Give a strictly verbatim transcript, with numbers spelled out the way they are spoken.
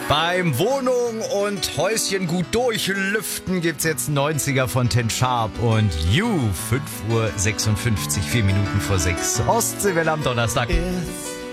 Beim Wohnung und Häuschen gut durchlüften gibt's jetzt neunziger von Ten Sharp und You. fünf Uhr sechsundfünfzig, vier Minuten vor sechs. Ostseewelle am Donnerstag. It's